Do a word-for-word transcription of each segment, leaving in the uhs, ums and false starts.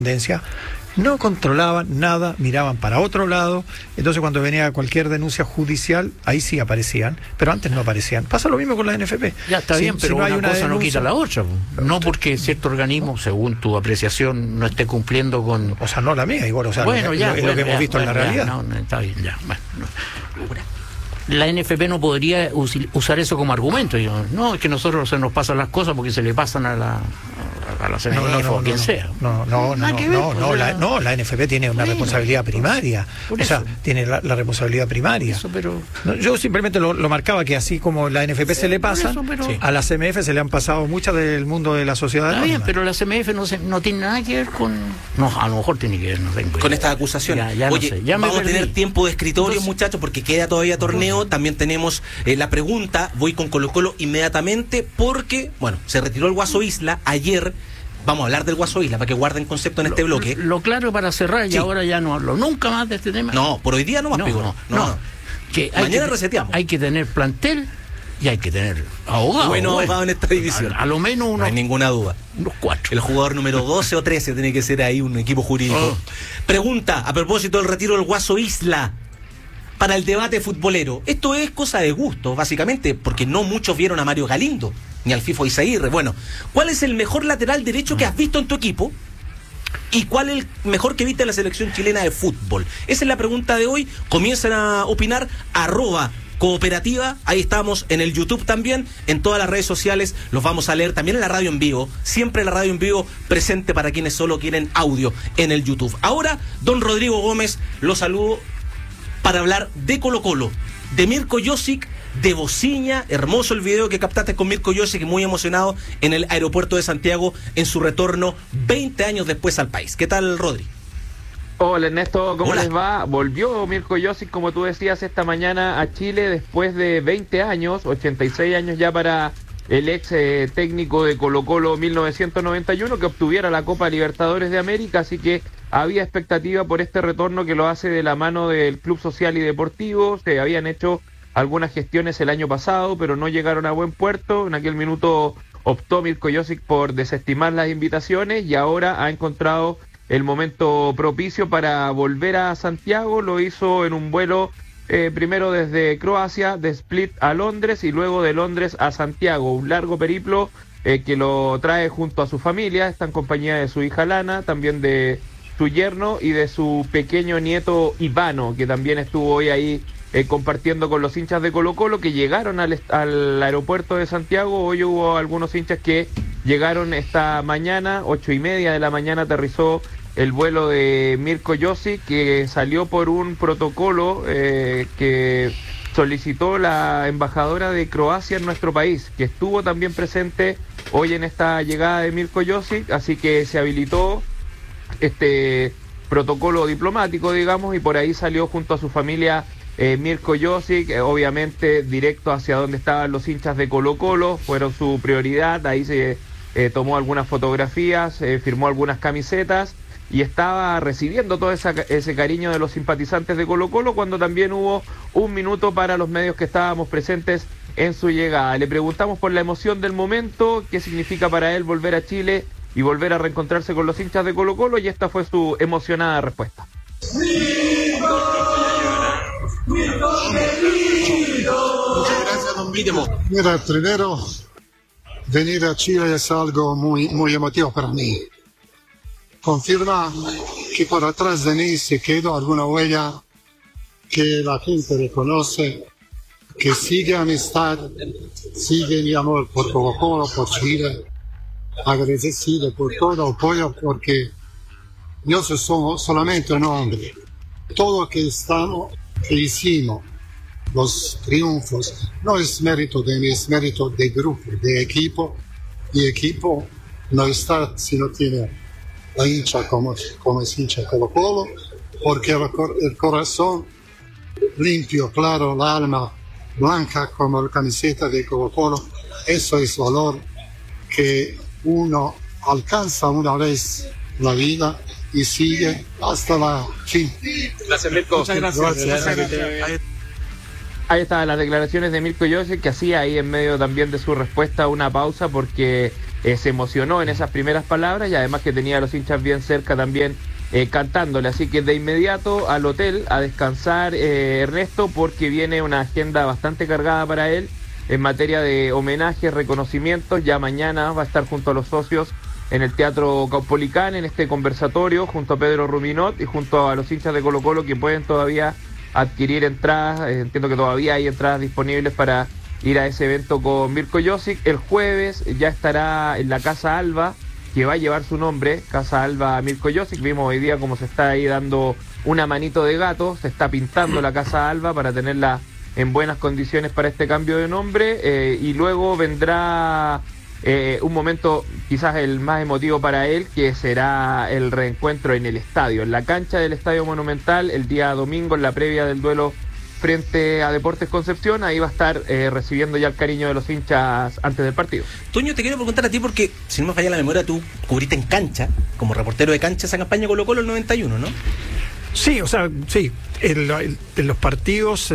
no controlaban nada, miraban para otro lado. Entonces cuando venía cualquier denuncia judicial, ahí sí aparecían, pero antes no aparecían. Pasa lo mismo con la N F P. Ya está si, bien, pero si no una, hay una cosa denuncia, no quita la otra. No porque cierto organismo, según tu apreciación, no esté cumpliendo con... O sea, no la mía, igual, o sea, bueno, lo, ya, lo, bueno, lo que hemos ya, visto bueno, en la ya, realidad. No, no, está bien, ya. Bueno, no. La N F P no podría usar eso como argumento. Yo, no, es que nosotros se nos pasan las cosas porque se le pasan a la a la C N F no, no, no, o a quien no, sea. No, no, no, no, ver, no, pues, no, la... la, no, la N F P tiene una bueno, responsabilidad primaria. O sea, eso. tiene la, la responsabilidad primaria. Eso, pero... no, yo simplemente lo, lo marcaba que así como la N F P sí, se le pasa, eso, pero... a la C M F se le han pasado muchas del mundo de la sociedad. Está bien, pero la C M F no, se, no tiene nada que ver con... No, a lo mejor tiene que ver, no tengo con estas acusaciones. Ya, ya Oye, no sé, ya vamos me a tener tiempo de escritorio, entonces, muchachos, porque queda todavía torneo. Entonces, también tenemos eh, la pregunta. Voy con Colo Colo inmediatamente porque, bueno, se retiró el Guaso Isla ayer. Vamos a hablar del Guaso Isla para que guarden concepto en lo, este bloque. Lo claro para cerrar, y sí. Ahora ya no hablo nunca más de este tema. No, por hoy día no más, no, pico, no, no, no, no. Que hay mañana que, reseteamos. Hay que tener plantel y hay que tener abogado. Bueno, abogado en esta división. A, a lo menos unos... No hay ninguna duda. Unos cuatro. El jugador número doce o trece tiene que ser ahí un equipo jurídico. Oh. Pregunta, a propósito del retiro del Guaso Isla, para el debate futbolero. Esto es cosa de gusto, básicamente, porque no muchos vieron a Mario Galindo, ni al Fifo Izaguirre. Bueno, ¿cuál es el mejor lateral derecho que has visto en tu equipo? ¿Y cuál es el mejor que viste en la selección chilena de fútbol? Esa es la pregunta de hoy. Comiencen a opinar, arroba cooperativa, ahí estamos en el YouTube también, en todas las redes sociales, los vamos a leer también en la radio en vivo, siempre la radio en vivo presente para quienes solo quieren audio en el YouTube. Ahora, don Rodrigo Gómez, lo saludo para hablar de Colo Colo, de Mirko Josic, de Bociña. Hermoso el video que captaste con Mirko Josic, muy emocionado en el aeropuerto de Santiago en su retorno veinte años después al país. ¿Qué tal, Rodri? Hola Ernesto, ¿cómo Hola. les va? Volvió Mirko Josic, como tú decías, esta mañana a Chile después de veinte años, ochenta y seis años ya para el ex eh, técnico de Colo Colo mil novecientos noventa y uno, que obtuviera la Copa Libertadores de América, así que había expectativa por este retorno que lo hace de la mano del Club Social y Deportivo. Se habían hecho algunas gestiones el año pasado, pero no llegaron a buen puerto. En aquel minuto optó Mirko Josic por desestimar las invitaciones y ahora ha encontrado el momento propicio para volver a Santiago. Lo hizo en un vuelo eh, primero desde Croacia, de Split a Londres y luego de Londres a Santiago. Un largo periplo eh, que lo trae junto a su familia. Está en compañía de su hija Lana, también de su yerno y de su pequeño nieto Ivano, que también estuvo hoy ahí eh, compartiendo con los hinchas de Colo Colo que llegaron al, al aeropuerto de Santiago. Hoy hubo algunos hinchas que llegaron esta mañana, ocho y media de la mañana aterrizó el vuelo de Mirko Josic, que salió por un protocolo eh, que solicitó la embajadora de Croacia en nuestro país, que estuvo también presente hoy en esta llegada de Mirko Josic, así que se habilitó este protocolo diplomático, digamos, y por ahí salió junto a su familia eh, Mirko Josic, eh, obviamente directo hacia donde estaban los hinchas de Colo Colo, fueron su prioridad. Ahí se eh, tomó algunas fotografías, eh, firmó algunas camisetas y estaba recibiendo todo esa, ese cariño de los simpatizantes de Colo Colo, cuando también hubo un minuto para los medios que estábamos presentes en su llegada. Le preguntamos por la emoción del momento, qué significa para él volver a Chile y volver a reencontrarse con los hinchas de Colo Colo, y esta fue su emocionada respuesta. Muchas gracias, don Vitemo. Mira, primero, venir a Chile es algo muy, muy emotivo para mí. Confirma que por atrás de mí se quedó alguna huella que la gente reconoce, que sigue amistad, sigue mi amor por Colo Colo, por Chile. Agradecido por todo el apoyo, porque yo soy solamente un hombre. Todo lo que estamos, que hicimos, los triunfos, no es mérito de mí, es mérito de grupo, de equipo. Y equipo no está si no tiene la hincha como, como es hincha Colo Colo, porque el, el corazón limpio, claro, el alma blanca como la camiseta de Colo Colo, eso es valor que uno alcanza una vez la vida y sigue hasta la fin. Gracias, Mirko. Muchas gracias. Gracias. Gracias. Gracias. Ahí estaban las declaraciones de Mirko Josic, que hacía ahí en medio también de su respuesta una pausa, porque eh, se emocionó en esas primeras palabras y además que tenía a los hinchas bien cerca también eh, cantándole. Así que de inmediato al hotel a descansar, eh, Ernesto, porque viene una agenda bastante cargada para él en materia de homenajes, reconocimientos. Ya mañana va a estar junto a los socios en el Teatro Caupolicán, en este conversatorio, junto a Pedro Ruminot y junto a los hinchas de Colo Colo que pueden todavía adquirir entradas. Eh, entiendo que todavía hay entradas disponibles para ir a ese evento con Mirko Josic. El jueves ya estará en la Casa Alba, que va a llevar su nombre, Casa Alba Mirko Josic. Vimos hoy día cómo se está ahí dando una manito de gato, se está pintando la Casa Alba para tenerla en buenas condiciones para este cambio de nombre, eh, y luego vendrá eh, un momento quizás el más emotivo para él, que será el reencuentro en el estadio, en la cancha del Estadio Monumental, el día domingo, en la previa del duelo frente a Deportes Concepción. Ahí va a estar eh, recibiendo ya el cariño de los hinchas antes del partido. Toño, te quiero preguntar a ti porque, si no me falla la memoria, tú cubriste en cancha, como reportero de cancha, esa campaña Colo Colo el noventa y uno, ¿no? Sí, o sea, sí, en, en, en los partidos... Eh,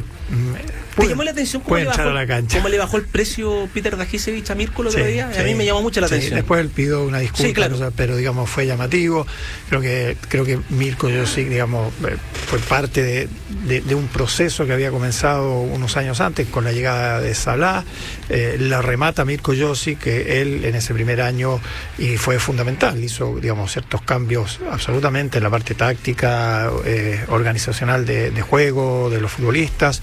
¿Te llamó la atención cómo le, bajó, a la cancha. cómo le bajó el precio Peter Dajisevich a Mirko el otro sí, día? Sí, a mí me llamó mucho la sí, atención. Después él pidió una disculpa, sí, claro. o sea, pero digamos fue llamativo. Creo que creo que Mirko Josic, digamos, fue parte de, de, de un proceso que había comenzado unos años antes con la llegada de Salah. Eh, la remata Mirko Josic, que él en ese primer año y fue fundamental, hizo, digamos, ciertos cambios absolutamente en la parte táctica, eh, organizacional de, de juego, de los futbolistas.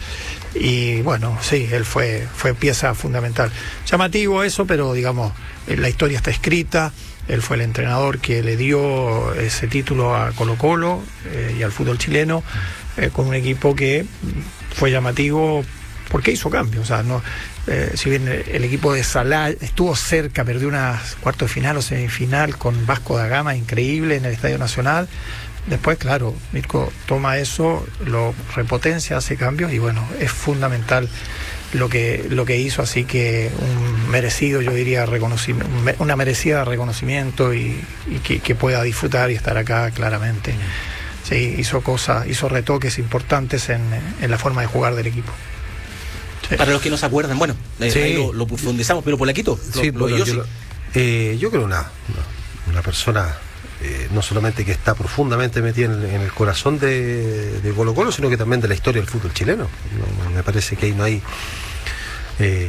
Y bueno, sí, él fue fue pieza fundamental. Llamativo eso, pero digamos, la historia está escrita. Él fue el entrenador que le dio ese título a Colo Colo eh, y al fútbol chileno, eh, con un equipo que fue llamativo porque hizo cambios. O sea, no, eh, si bien el equipo de Salah estuvo cerca, perdió una cuarto de final o semifinal con Vasco da Gama, increíble, en el Estadio Nacional. Después, claro, Mirko toma eso, lo repotencia, hace cambios y bueno, es fundamental lo que lo que hizo, así que un merecido, yo diría, reconocimiento, una merecida reconocimiento y, y que, que pueda disfrutar y estar acá claramente. Sí, hizo cosas, hizo retoques importantes en, en la forma de jugar del equipo. Sí. Para los que no se acuerdan, bueno, eh, sí. ahí lo, lo profundizamos, pero por Laquito, lo, sí, lo bueno, yo, yo, sí. lo, eh, yo creo una, una, una persona eh, no solamente que está profundamente metida en el, en el corazón de, de Colo Colo, sino que también de la historia del fútbol chileno. No, me parece que ahí no hay eh,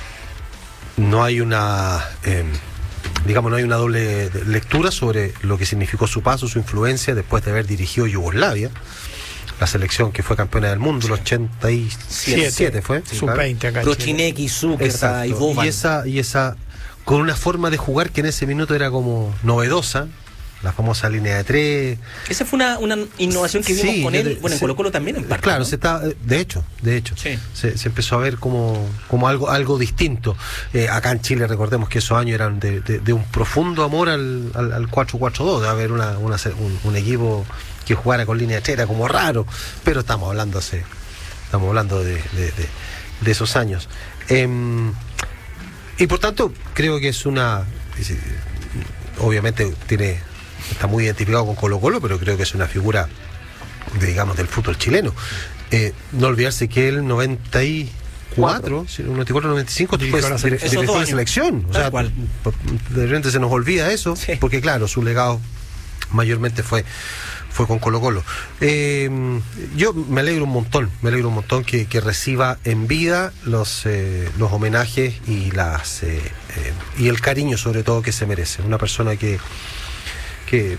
no hay una eh, digamos, no hay una doble lectura sobre lo que significó su paso, su influencia después de haber dirigido Yugoslavia, la selección que fue campeona del mundo, el ochenta y siete fue, sí, sub veinte acá. Prochineki, Zuckerta y Boban. Y esa, y esa, con una forma de jugar que en ese minuto era como novedosa, la famosa línea de tres. Esa fue una, una innovación que vimos sí, con él, de, bueno, en se, Colo Colo también en parte, claro, ¿no? se está, de hecho, de hecho, sí. se, se empezó a ver como, como algo, algo distinto. Eh, acá en Chile, recordemos que esos años eran de, de, de un profundo amor al, al, al cuatro cuatro dos, de haber una, una, un, un equipo que jugara con línea de tres, era como raro, pero estamos hablando hace, estamos hablando de, de, de, de esos años. Eh, y por tanto, creo que es una, es, obviamente tiene, está muy identificado con Colo Colo, pero creo que es una figura, de, digamos, del fútbol chileno. Eh, no olvidarse que el noventa y cuatro, noventa y cuatro noventa y cinco dirigió la selección. O sea, de repente se nos olvida eso, sí. Porque claro, su legado mayormente fue fue con Colo Colo. Eh, yo me alegro un montón, me alegro un montón que, que reciba en vida los eh, los homenajes y las eh, eh, y el cariño sobre todo que se merece. Una persona que que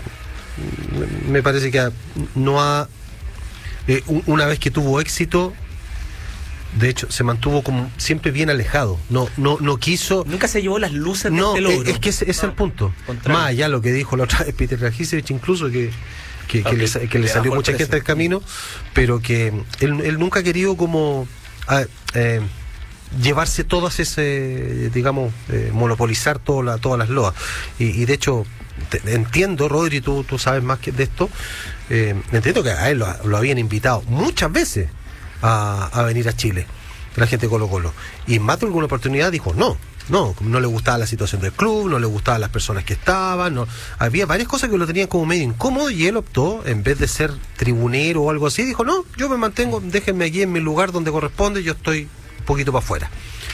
me parece que no ha eh, una vez que tuvo éxito, de hecho se mantuvo como siempre bien alejado, no no no quiso, nunca se llevó las luces no, de este logro. Es que ese es el punto. Contrario. Más allá lo que dijo la otra vez Peter Dajisevich, incluso que que, que, okay, le, que le salió mucha gente al camino, pero que él, él nunca ha querido como a, eh, llevarse todas ese, digamos, eh, monopolizar toda la, todas las loas. Y, y de hecho, te, entiendo, Rodri, tú, tú sabes más que de esto, eh, entiendo que a él lo, lo habían invitado muchas veces a, a venir a Chile, la gente de Colo Colo. Y en más de alguna oportunidad dijo no. No, no le gustaba la situación del club, no le gustaban las personas que estaban, no, había varias cosas que lo tenían como medio incómodo y él optó, en vez de ser tribunero o algo así, dijo, no, yo me mantengo, déjenme aquí en mi lugar donde corresponde, yo estoy un poquito para afuera.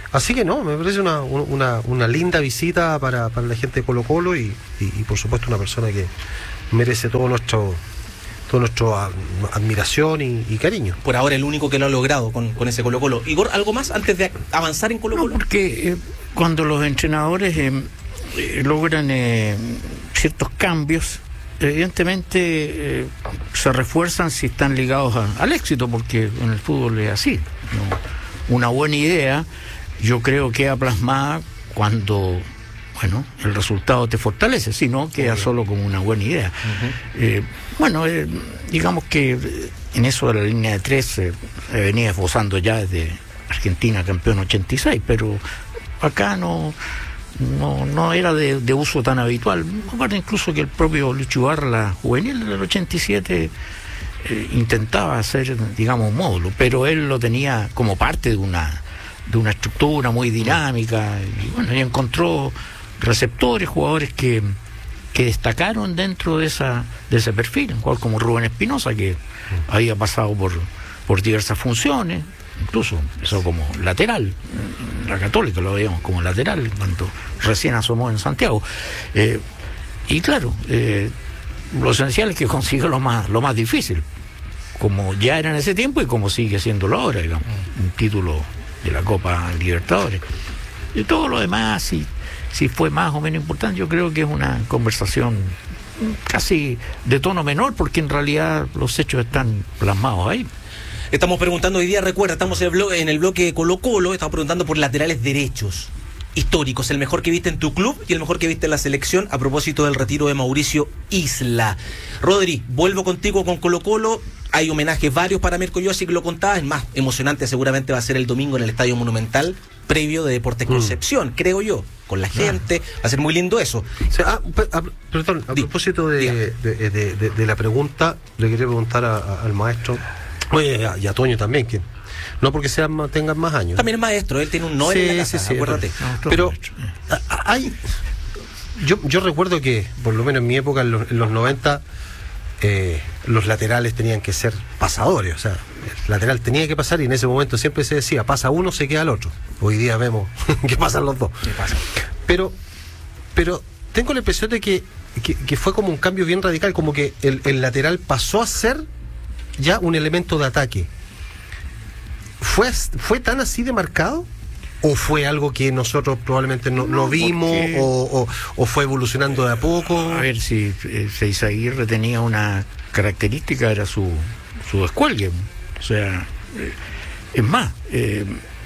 Así que no, me parece una, una, una linda visita para, para la gente de Colo-Colo y, y, y por supuesto una persona que merece todo nuestro todo nuestro a, admiración y, y cariño. Por ahora el único que lo ha logrado con, con ese Colo-Colo. Igor, ¿algo más antes de avanzar en Colo-Colo? No, porque eh, cuando los entrenadores eh, eh, logran eh, ciertos cambios, evidentemente eh, se refuerzan si están ligados a, al éxito, porque en el fútbol es así, ¿no? Una buena idea, yo creo que queda plasmada cuando, bueno, el resultado te fortalece, si no queda solo como una buena idea. Uh-huh. Eh, bueno, eh, digamos que en eso de la línea de tres se eh, venía esbozando ya desde Argentina campeón ochenta y seis, pero acá no no no era de, de uso tan habitual. Aparte incluso que el propio Lucho Ibarra, la juvenil del ochenta y siete, eh, intentaba hacer, digamos, un módulo, pero él lo tenía como parte de una de una estructura muy dinámica, y bueno, y encontró receptores, jugadores que, que destacaron dentro de esa de ese perfil, un jugador como Rubén Espinosa, que había pasado por, por diversas funciones, incluso empezó como lateral, la Católica lo veíamos como lateral cuando recién asomó en Santiago, eh, y claro, eh, lo esencial es que consiguió lo más, lo más difícil, como ya era en ese tiempo y como sigue siéndolo ahora, digamos, un título de la Copa Libertadores. Y todo lo demás, si, si fue más o menos importante, yo creo que es una conversación casi de tono menor, porque en realidad los hechos están plasmados ahí. Estamos preguntando hoy día, recuerda, estamos en el bloque, en el bloque Colo-Colo, estamos preguntando por laterales derechos históricos, el mejor que viste en tu club y el mejor que viste en la selección, a propósito del retiro de Mauricio Isla. Rodri, vuelvo contigo con Colo-Colo. Hay homenajes varios para Mirko Josic, lo contabas. Es más emocionante seguramente va a ser el domingo en el Estadio Monumental, previo de Deportes Concepción, mm. creo yo, con la gente. Va a ser muy lindo eso. O sea, ah, a, perdón, a Di, propósito de, de, de, de, de la pregunta, le quería preguntar a, a, al maestro, oye, y a Toño también, que no porque sean, tengan más años. También es maestro, él tiene un Nobel sí, en la casa, sí, sí, acuérdate. No, pero hay, yo, yo recuerdo que, por lo menos en mi época, en los, en los noventa, eh, los laterales tenían que ser pasadores, o sea, el lateral tenía que pasar y en ese momento siempre se decía, pasa uno, se queda el otro. Hoy día vemos que pasan los dos. ¿Qué pasa? Pero, pero tengo la impresión de que, que, que fue como un cambio bien radical, como que el, el lateral pasó a ser ya un elemento de ataque. ¿Fue, fue tan así de marcado? ¿O fue algo que nosotros probablemente no, no, no vimos? O, o, ¿O fue evolucionando de a poco? A ver, si eh, Seizaguirre tenía una característica, era su, su descuelgue. O sea, eh, es más, eh,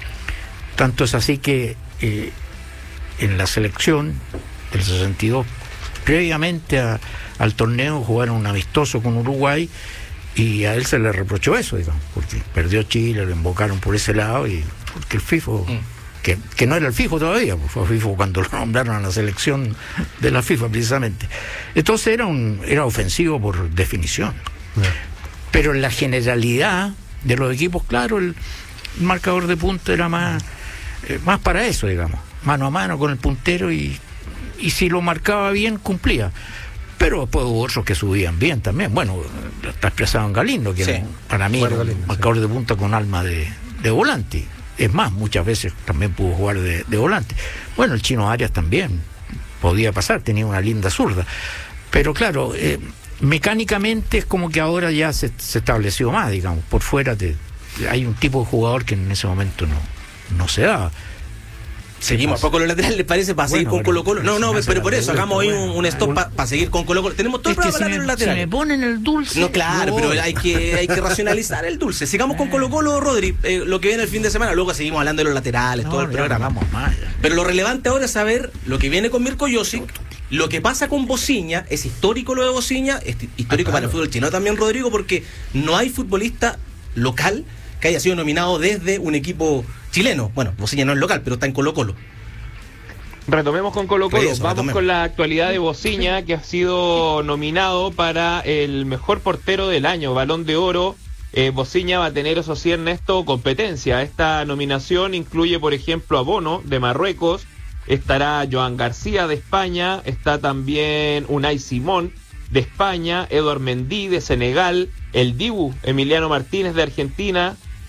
tanto es así que eh, en la selección del sesenta y dos, previamente a, al torneo, jugaron un amistoso con Uruguay. Y a él se le reprochó eso, digamos, porque perdió Chile, lo invocaron por ese lado, y porque el FIFO, mm. que, que no era el FIFO todavía, pues fue FIFO cuando lo nombraron a la selección de la FIFA precisamente. Entonces era un era ofensivo por definición. Yeah. Pero en la generalidad de los equipos, claro, el, el marcador de punta era más, eh, más para eso, digamos, mano a mano con el puntero, y, y si lo marcaba bien, cumplía. Pero después hubo otros que subían bien también. Bueno, está expresado en Galindo, que sí, para mí era un Galindo, marcador sí. de punta con alma de, de volante. Es más, muchas veces también pudo jugar de, de volante. Bueno, el Chino Arias también podía pasar, tenía una linda zurda. Pero claro, eh, mecánicamente es como que ahora ya se, se estableció más, digamos. Por fuera te, hay un tipo de jugador que en ese momento no, no se daba. Seguimos poco los laterales, ¿les parece? Para bueno, seguir con bueno, Colo-Colo. No, no, pero por eso hagamos ahí un, un stop para pa seguir con Colo-Colo. Tenemos todo el programa para los laterales. Se me ponen el dulce. No, claro, no. pero hay que, hay que racionalizar el dulce. Sigamos con Colo-Colo, Rodri. Eh, lo que viene el fin de semana, luego seguimos hablando de los laterales, no, todo el programa. Vamos más, pero lo relevante ahora es saber lo que viene con Mirko Josic, lo que pasa con Bociña. Es histórico lo de Bociña, es histórico ah, claro. para el fútbol chileno también, Rodrigo, porque no hay futbolista local que haya sido nominado desde un equipo chileno. Bueno, Bociña no es local, pero está en Colo-Colo. Retomemos con Colo-Colo, eso, vamos retomemos. Con la actualidad de Bociña, que ha sido nominado para el mejor portero del año, Balón de Oro. eh, Bociña va a tener, eso sí, Ernesto, competencia. Esta nominación incluye, por ejemplo, a Bono, de Marruecos, estará Joan García, de España, está también Unai Simón, de España, Eduard Mendy, de Senegal, el Dibu, Emiliano Martínez, de Argentina,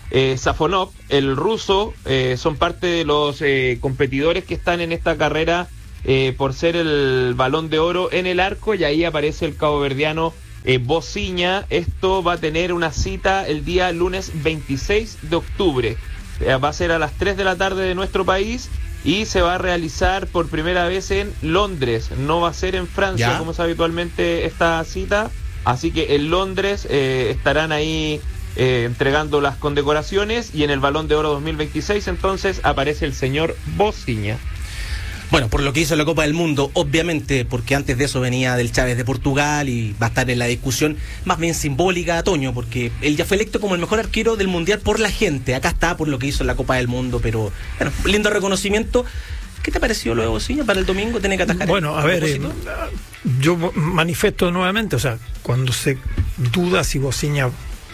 eh, Safonov, el ruso, eh, son parte de los eh, competidores que están en esta carrera eh, por ser el Balón de Oro en el arco, y ahí aparece el caboverdiano eh, Bociña. Esto va a tener una cita el día lunes veintiséis de octubre. Eh, va a ser a las tres de la tarde de nuestro país y se va a realizar por primera vez en Londres. No va a ser en Francia, ¿ya?, como es habitualmente esta cita. Así que en Londres eh, estarán ahí eh, entregando las condecoraciones, y en el Balón de Oro dos mil veintiséis entonces aparece el señor Bociña. Bueno, por lo que hizo la Copa del Mundo, obviamente, porque antes de eso venía del Chávez de Portugal y va a estar en la discusión más bien simbólica, Toño, porque él ya fue electo como el mejor arquero del Mundial por la gente. Acá está por lo que hizo en la Copa del Mundo, pero bueno, lindo reconocimiento. ¿Qué te pareció lo de Bociña para el domingo? ¿Tiene que atajar? Bueno, a ver, eh, yo manifiesto nuevamente, o sea, cuando se duda si Bociña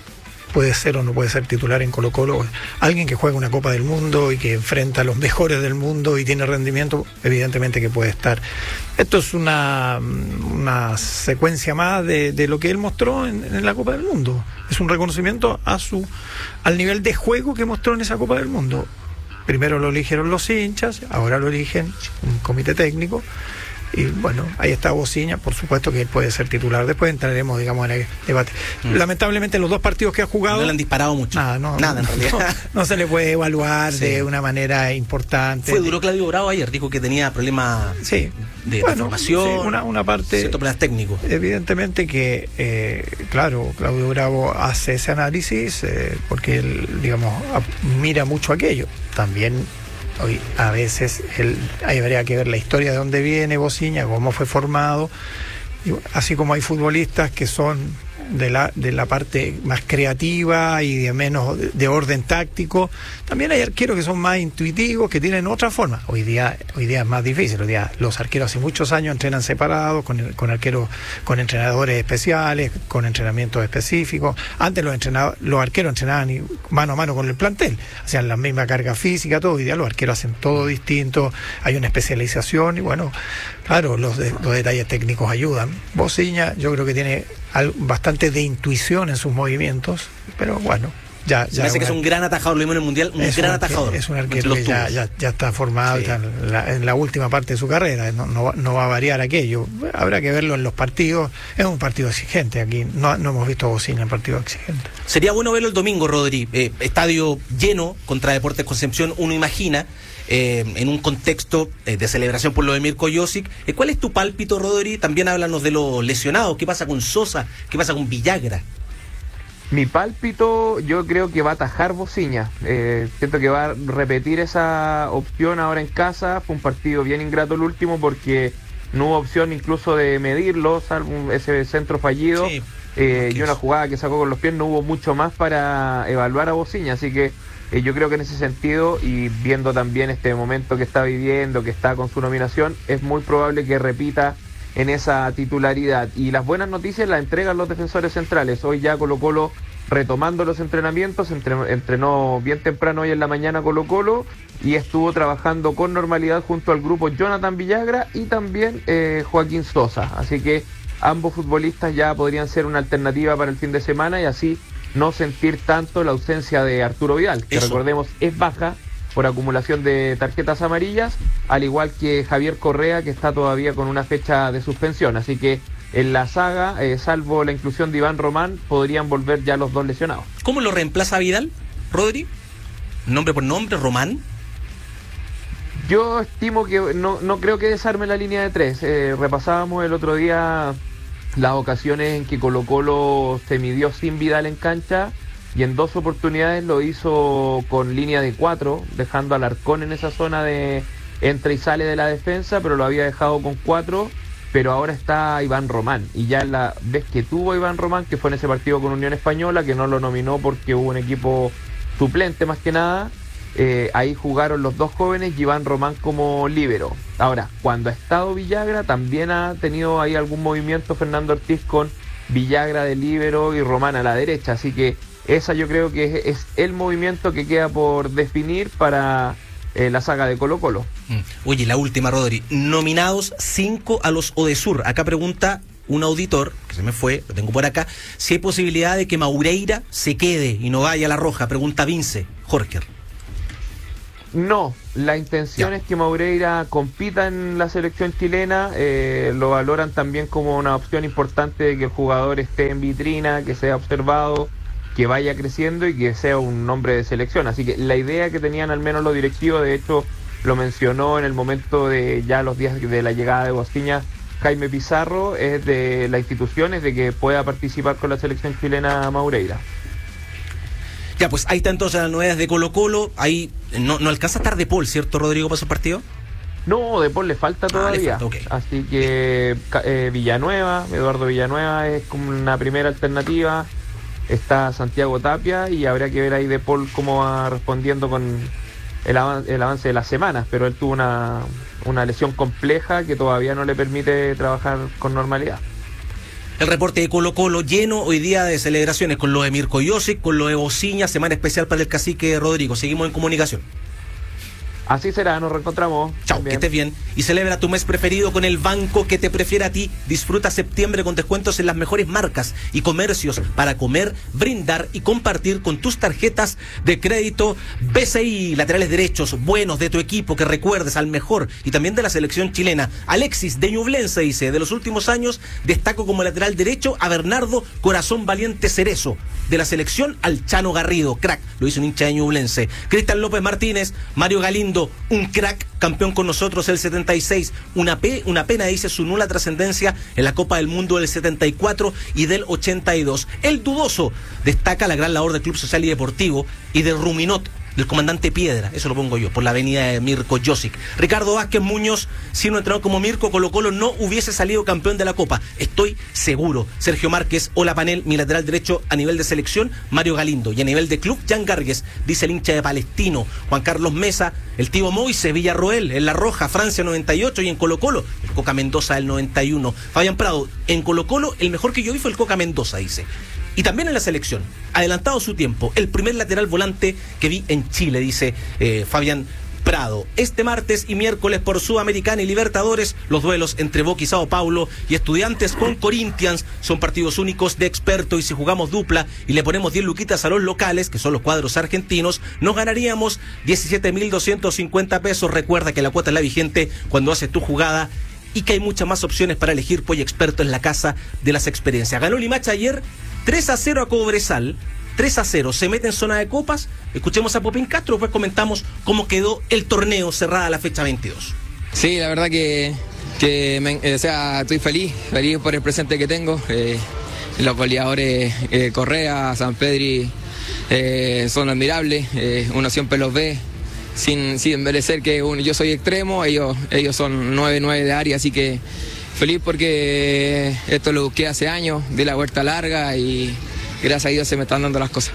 puede ser o no puede ser titular en Colo-Colo, alguien que juega una Copa del Mundo y que enfrenta a los mejores del mundo y tiene rendimiento, evidentemente que puede estar. Esto es una, una secuencia más de, de lo que él mostró en, en la Copa del Mundo. Es un reconocimiento a su al nivel de juego que mostró en esa Copa del Mundo. Primero lo eligieron los hinchas, ahora lo eligen un comité técnico. Y bueno, ahí está Bociña, por supuesto que él puede ser titular. Después entraremos, digamos, en el debate. Mm. Lamentablemente los dos partidos que ha jugado... No le han disparado mucho. Nada, no, nada en realidad. No, no se le puede evaluar sí. de una manera importante. Fue duro Claudio Bravo ayer, dijo que tenía problemas sí. de bueno, formación, sí, una, una parte... ciertos problemas técnicos. Evidentemente que, eh, claro, Claudio Bravo hace ese análisis eh, porque él, digamos, mira mucho aquello. También... Hoy, a veces el, ahí habría que ver la historia de dónde viene Bociña, cómo fue formado, y así como hay futbolistas que son de la de la parte más creativa y de menos de, de orden táctico, también hay arqueros que son más intuitivos, que tienen otra forma. Hoy día hoy día es más difícil. Hoy día los arqueros hace muchos años entrenan separados, con, con arqueros, con entrenadores especiales, con entrenamientos específicos. Antes los entrenadores, los arqueros entrenaban mano a mano con el plantel, hacían la misma carga física, todo. Hoy día los arqueros hacen todo distinto, hay una especialización y bueno, claro, los, de, los detalles técnicos ayudan. Bociña yo creo que tiene algo, bastante de intuición en sus movimientos, pero bueno, ya... ya me parece que es un gran atajador, lo vimos en el Mundial, un gran atajador. Es un arquero que ya, ya, ya está formado sí. ya en, la, en la última parte de su carrera, no, no, no va a variar aquello. Habrá que verlo en los partidos, es un partido exigente aquí, no, no hemos visto a Bociña en partidos exigentes. Sería bueno verlo el domingo, Rodri, eh, estadio lleno contra Deportes Concepción, uno imagina, Eh, en un contexto eh, de celebración por lo de Mirko Josic. Eh, ¿Cuál es tu pálpito, Rodri? También háblanos de los lesionados. ¿Qué pasa con Sosa? ¿Qué pasa con Villagra? Mi pálpito yo creo que va a atajar Bociña. Eh, siento que va a repetir esa opción ahora en casa. Fue un partido bien ingrato el último porque no hubo opción incluso de medirlo, salvo ese centro fallido. Sí. Eh, y una jugada que sacó con los pies, no hubo mucho más para evaluar a Bociña. Así que Eh, yo creo que en ese sentido, y viendo también este momento que está viviendo, que está con su nominación, es muy probable que repita en esa titularidad. Y las buenas noticias las entregan los defensores centrales. Hoy ya Colo-Colo retomando los entrenamientos, entre, entrenó bien temprano hoy en la mañana Colo-Colo y estuvo trabajando con normalidad junto al grupo Jonathan Villagra y también eh, Joaquín Sosa. Así que ambos futbolistas ya podrían ser una alternativa para el fin de semana y así no sentir tanto la ausencia de Arturo Vidal, que Eso. recordemos es baja por acumulación de tarjetas amarillas, al igual que Javier Correa, que está todavía con una fecha de suspensión. Así que en la saga, eh, salvo la inclusión de Iván Román, podrían volver ya los dos lesionados. ¿Cómo lo reemplaza Vidal, Rodri? ¿Nombre por nombre, Román? Yo estimo que no, no creo que desarme la línea de tres. Eh, repasábamos el otro día las ocasiones en que Colo-Colo se midió sin Vidal en cancha y en dos oportunidades lo hizo con línea de cuatro, dejando al Alarcón en esa zona de entra y sale de la defensa, pero lo había dejado con cuatro, pero ahora está Iván Román, y ya la vez que tuvo Iván Román, que fue en ese partido con Unión Española, que no lo nominó porque hubo un equipo suplente más que nada, Eh, ahí jugaron los dos jóvenes y Iván Román como líbero. Ahora, cuando ha estado Villagra, también ha tenido ahí algún movimiento Fernando Ortiz con Villagra de líbero y Román a la derecha, así que esa yo creo que es, es el movimiento que queda por definir para eh, la saga de Colo-Colo. Mm. Oye, la última, Rodri, nominados cinco a los Odesur. Acá pregunta un auditor, que se me fue, lo tengo por acá, si hay posibilidad de que Maureira se quede y no vaya a la Roja. Pregunta Vince Jorge. No, la intención Ya. es que Maureira compita en la selección chilena, eh, lo valoran también como una opción importante de que el jugador esté en vitrina, que sea observado, que vaya creciendo y que sea un nombre de selección. Así que la idea que tenían al menos los directivos, de hecho lo mencionó en el momento de ya los días de la llegada de Bosquiña, Jaime Pizarro, es de la institución, es de que pueda participar con la selección chilena Maureira. Ya, pues ahí están entonces las novedades de Colo Colo. Ahí no, no alcanza a estar De Paul, ¿cierto, Rodrigo, para su partido? No, De Paul le falta todavía. le falta, okay. Así que eh, Villanueva, Eduardo Villanueva es como una primera alternativa. Está Santiago Tapia y habría que ver ahí De Paul cómo va respondiendo con el, avan- el avance de las semanas, pero él tuvo una, una lesión compleja que todavía no le permite trabajar con normalidad. El reporte de Colo Colo lleno hoy día de celebraciones con lo de Mirko Josic, con lo de Bociña, semana especial para el cacique Rodrigo. Seguimos en comunicación. Así será, nos reencontramos. Chao, También. que estés bien. Y celebra tu mes preferido con el banco que te prefiere a ti. Disfruta septiembre con descuentos en las mejores marcas y comercios para comer, brindar y compartir con tus tarjetas de crédito B C I. Laterales derechos buenos de tu equipo que recuerdes al mejor y también de la selección chilena. Alexis de Ñublense dice, de los últimos años destaco como lateral derecho a Bernardo Corazón Valiente Cerezo. De la selección al Chano Garrido, crack, lo hizo un hincha de Ñublense. Cristian López Martínez, Mario Galindo, un crack, campeón con nosotros el setenta y seis, una, pe- una pena, dice, su nula trascendencia en la Copa del Mundo del setenta y cuatro y del ochenta y dos. El dudoso destaca la gran labor del Club Social y Deportivo y del Ruminot, del comandante Piedra, eso lo pongo yo, por la avenida de Mirko Josic. Ricardo Vázquez Muñoz, si un entrenador como Mirko, Colo Colo no hubiese salido campeón de la Copa, estoy seguro. Sergio Márquez, hola panel, mi lateral derecho a nivel de selección, Mario Galindo, y a nivel de club, Jan Gargues, dice el hincha de Palestino. Juan Carlos Mesa, el tío Moise, Villarroel, en La Roja, Francia noventa y ocho, y en Colo Colo, el Coca Mendoza del noventa y uno. Fabián Prado, en Colo Colo, el mejor que yo vi fue el Coca Mendoza, dice. Y también en la selección, adelantado su tiempo, el primer lateral volante que vi en Chile, dice eh, Fabián Prado. Este martes y miércoles por Sudamericana y Libertadores, los duelos entre Boca y Sao Paulo y Estudiantes con Corinthians son partidos únicos de experto, y si jugamos dupla y le ponemos diez luquitas a los locales, que son los cuadros argentinos, nos ganaríamos diecisiete mil doscientos cincuenta pesos. Recuerda que la cuota es la vigente cuando haces tu jugada y que hay muchas más opciones para elegir, pues experto en la casa de las experiencias. Ganó Limache ayer tres a cero a Cobresal, tres a cero, se mete en zona de copas. Escuchemos a Popín Castro, después comentamos cómo quedó el torneo cerrada la fecha veintidós. Sí, la verdad que, que me, eh, o sea, estoy feliz, feliz por el presente que tengo. Eh, los goleadores eh, Correa, San Pedri eh, son admirables, eh, uno siempre los ve. Sin, sin merecer que uno, yo soy extremo, ellos, ellos son nueve nueve de área, así que feliz porque esto lo busqué hace años, di la vuelta larga y gracias a Dios se me están dando las cosas.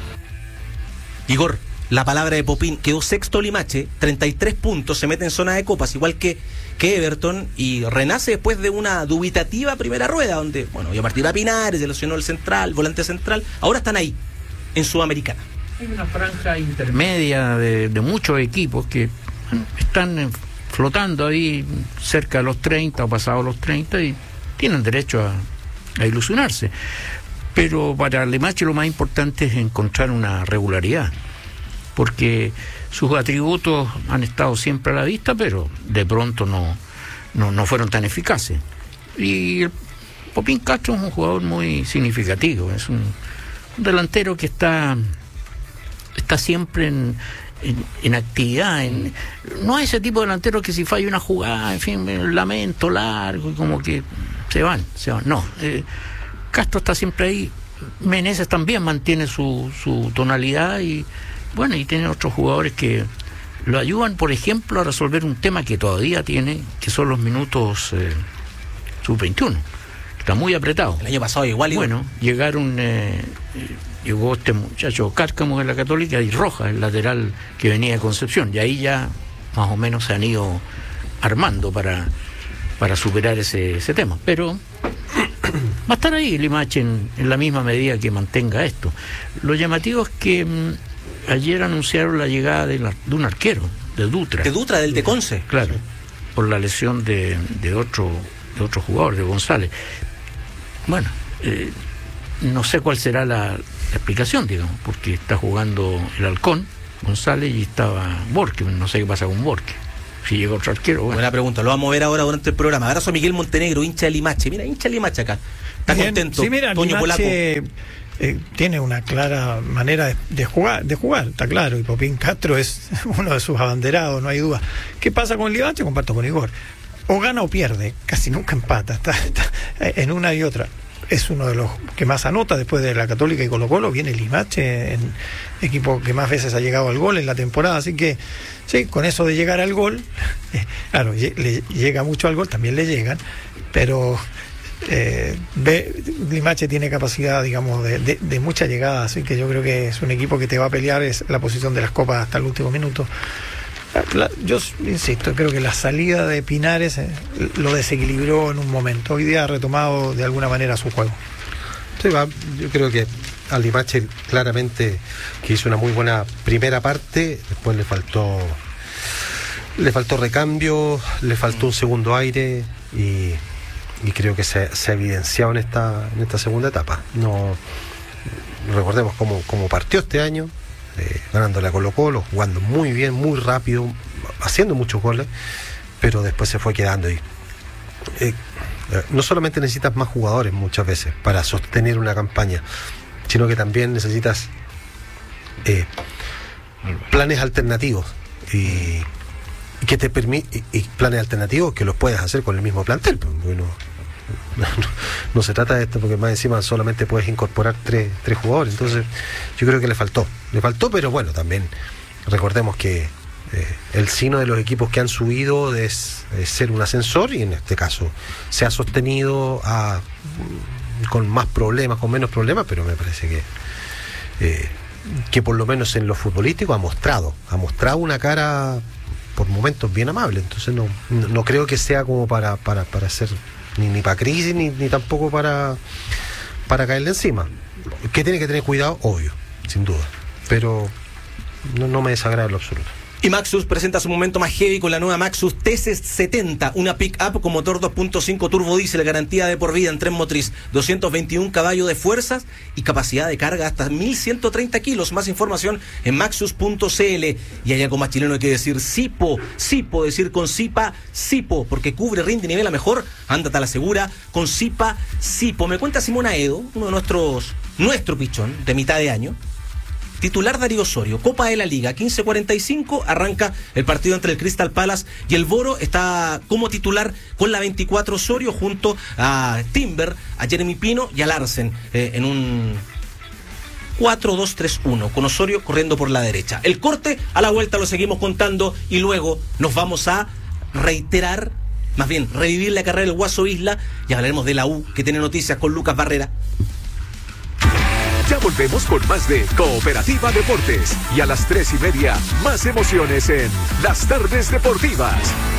Igor, la palabra de Popín, quedó sexto Limache, treinta y tres puntos, se mete en zona de copas, igual que, que Everton, y renace después de una dubitativa primera rueda, donde, bueno, ya partió a Pinares, se lesionó el central, volante central, ahora están ahí, en Sudamericana. Hay una franja intermedia de, de muchos equipos que bueno, están eh, flotando ahí cerca de los treinta o pasados los treinta y tienen derecho a, a ilusionarse. Pero para Limache lo más importante es encontrar una regularidad, porque sus atributos han estado siempre a la vista, pero de pronto no, no, no fueron tan eficaces. Y el Popín Castro es un jugador muy significativo, es un, un delantero que está... está siempre en, en, en actividad, en, no es ese tipo de delantero que si falla una jugada, en fin, un lamento largo y como que se van, se van, no, eh, Castro está siempre ahí. Meneses también mantiene su, su tonalidad y bueno, y tiene otros jugadores que lo ayudan, por ejemplo, a resolver un tema que todavía tiene, que son los minutos eh, sub veintiuno, está muy apretado. El año pasado igual y bueno, llegaron eh, llegó este muchacho Cárcamo de la Católica y Rojas, el lateral que venía de Concepción, y ahí ya más o menos se han ido armando para, para superar ese, ese tema, pero va a estar ahí Limache en, en la misma medida que mantenga esto. Lo llamativo es que m, ayer anunciaron la llegada de, la, de un arquero, de Dutra. De Dutra, del de Conce. Claro, por la lesión de, de otro de otro jugador, de González. Bueno, eh, no sé cuál será la, la explicación, digamos, porque está jugando el Halcón, González, y estaba Borges, no sé qué pasa con Borges. Si llega otro arquero, bueno. Buena pregunta, lo vamos a ver ahora durante el programa. Abrazo a Miguel Montenegro, hincha de Limache. Mira, hincha de Limache acá. Está Bien. contento. Sí, mira, Toño Limache eh, tiene una clara manera de, de jugar, de jugar, está claro. Y Popín Castro es uno de sus abanderados, no hay duda. ¿Qué pasa con Limache? Comparto con Igor. O gana o pierde, casi nunca empata, está, está en una y otra. Es uno de los que más anota después de la Católica y Colo Colo. Viene Limache, en equipo que más veces ha llegado al gol en la temporada. Así que, sí, con eso de llegar al gol, eh, claro, le llega mucho al gol, también le llegan, pero eh, ve, Limache tiene capacidad, digamos, de, de, de mucha llegada. Así que yo creo que es un equipo que te va a pelear es la posición de las copas hasta el último minuto. La, yo insisto, creo que la salida de Pinares eh, lo desequilibró en un momento. Hoy día ha retomado de alguna manera su juego. Sí, va, yo creo que a Limache claramente que hizo una muy buena primera parte, después le faltó le faltó recambio, le faltó un segundo aire y, y creo que se, se ha evidenciado en esta en esta segunda etapa. No recordemos cómo, cómo partió este año. Eh, ganándole a Colo Colo, jugando muy bien, muy rápido, haciendo muchos goles, pero después se fue quedando y eh, no solamente necesitas más jugadores muchas veces para sostener una campaña, sino que también necesitas eh, planes alternativos y, y que te permite y, y planes alternativos que los puedes hacer con el mismo plantel. Bueno, No, no, no se trata de esto porque más encima solamente puedes incorporar tres, tres jugadores, entonces yo creo que le faltó, le faltó, pero bueno, también recordemos que eh, el sino de los equipos que han subido es, es ser un ascensor y en este caso se ha sostenido a, con más problemas, con menos problemas, pero me parece que eh, que por lo menos en lo futbolístico ha mostrado, ha mostrado una cara por momentos bien amable, entonces no, no, no creo que sea como para, para, para ser Ni, ni para crisis, ni, ni tampoco para, para caerle encima. Que tiene que tener cuidado, obvio, sin duda. Pero no, no me desagrada en lo absoluto. Y Maxus presenta su momento más heavy con la nueva Maxus T C setenta, una pick-up con motor dos punto cinco turbo diésel, garantía de por vida en tren motriz, doscientos veintiún caballos de fuerzas y capacidad de carga hasta mil ciento treinta kilos. Más información en maxus punto c l. Y hay algo más chileno hay que decir, Sipo, Sipo, decir con Sipa, Sipo, porque cubre, rinde y nivela mejor. Ándate a la segura con Sipa, Sipo. Me cuenta Simona Edo, uno de nuestros, nuestro pichón de mitad de año. Titular Darío Osorio, Copa de la Liga, quince cuarenta y cinco, arranca el partido entre el Crystal Palace y el Boro, está como titular con la veinticuatro Osorio junto a Timber, a Jeremy Pino y a Larsen, eh, en un cuatro dos tres uno, con Osorio corriendo por la derecha. El corte, a la vuelta lo seguimos contando y luego nos vamos a reiterar, más bien revivir la carrera del Guaso Isla y hablaremos de la U, que tiene noticias con Lucas Barrera. Ya volvemos con más de Cooperativa Deportes y a las tres y media más emociones en Las Tardes Deportivas.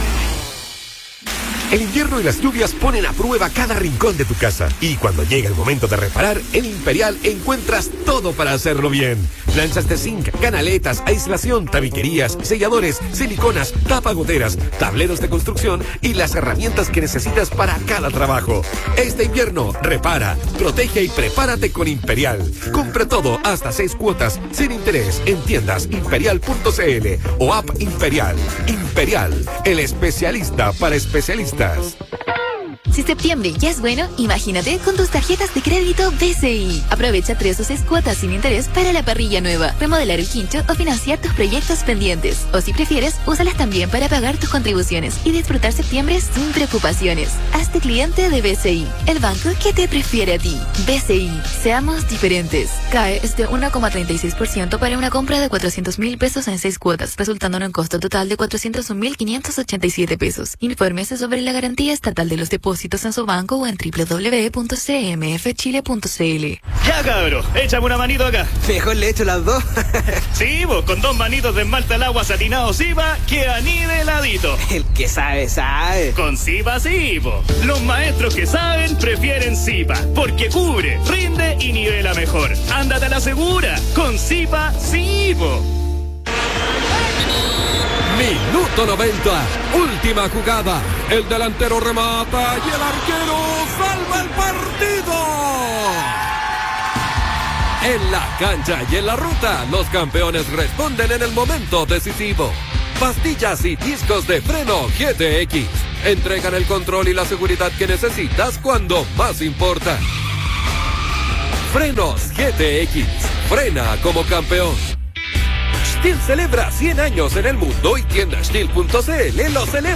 El invierno y las lluvias ponen a prueba cada rincón de tu casa. Y cuando llega el momento de reparar, en Imperial encuentras todo para hacerlo bien. Planchas de zinc, canaletas, aislación, tabiquerías, selladores, siliconas, tapagoteras, tableros de construcción y las herramientas que necesitas para cada trabajo. Este invierno, repara, protege y prepárate con Imperial. Compra todo hasta seis cuotas sin interés en tiendas imperial punto c l o app Imperial. Imperial, el especialista para especialistas. Si septiembre ya es bueno, imagínate con tus tarjetas de crédito B C I. Aprovecha tres o seis cuotas sin interés para la parrilla nueva, remodelar el quincho o financiar tus proyectos pendientes. O si prefieres, úsalas también para pagar tus contribuciones y disfrutar septiembre sin preocupaciones. Hazte cliente de B C I, el banco que te prefiere a ti. B C I, seamos diferentes. C A E es de uno coma treinta y seis por ciento para una compra de cuatrocientos mil pesos en seis cuotas, resultando en un costo total de cuatrocientos un mil quinientos ochenta y siete pesos. Infórmese sobre la garantía estatal de los depósitos en su banco o en doble u doble u doble u punto c m f chile punto c l. Ya cabro, échame una manito acá. Mejor le echo las dos. Sí, vos, con dos manitos de esmalta al agua satinado Sipa, queda niveladito. El que sabe, sabe. Con Sipa sí, po. Los maestros que saben prefieren Sipa, porque cubre, rinde y nivela mejor. Ándate a la segura, con Sipa sí, po. Minuto noventa, última jugada. El delantero remata y el arquero salva el partido. En la cancha y en la ruta, los campeones responden en el momento decisivo. Pastillas y discos de freno G T X entregan el control y la seguridad que necesitas cuando más importa. Frenos G T X, frena como campeón. Stihl celebra cien años en el mundo y tienda Stihl punto c l lo celebra.